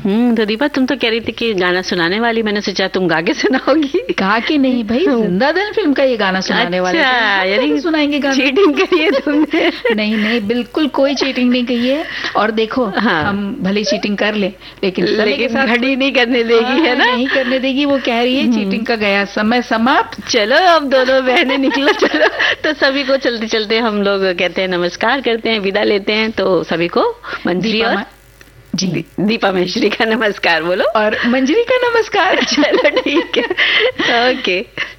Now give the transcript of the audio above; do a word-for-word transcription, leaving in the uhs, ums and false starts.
हम्म तो दीपा, तुम तो कह रही थी कि गाना सुनाने वाली, मैंने सोचा तुम गा के सुनाओगी। कहा कि नहीं भाई, जिंदादिल फिल्म का ये गाना सुनाने वाले अच्छा, यानी सुनाएंगे गाना। चीटिंग करी है तुमने? नहीं नहीं, बिल्कुल कोई चीटिंग नहीं की है। और देखो, हाँ। हम भले चीटिंग कर ले, लेकिन लेकिन घड़ी नहीं करने देगी, है ना? नहीं करने देगी। वो कह रही है चीटिंग का गया समय समाप्त। चलो अब दोनों बहनें निकलो, चलो। तो सभी को चलते चलते हम लोग कहते हैं नमस्कार करते हैं, विदा लेते हैं। तो सभी को मंजरी और जी दीपा महेश्वरी का नमस्कार बोलो, और मंजरी का नमस्कार। चलो ठीक है, ओके।